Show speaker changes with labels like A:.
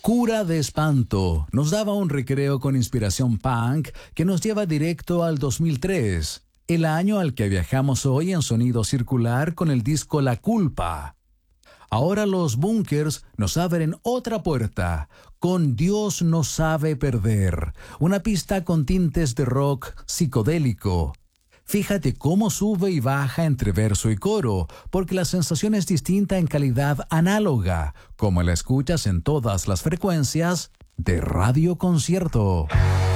A: Cura de espanto nos daba un recreo con inspiración punk que nos lleva directo al 2003, el año al que viajamos hoy en sonido circular con el disco La Culpa. Ahora los Bunkers nos abren otra puerta, con Dios no sabe perder, una pista con tintes de rock psicodélico. Fíjate cómo sube y baja entre verso y coro, porque la sensación es distinta en calidad análoga, como la escuchas en todas las frecuencias de Radio Concierto.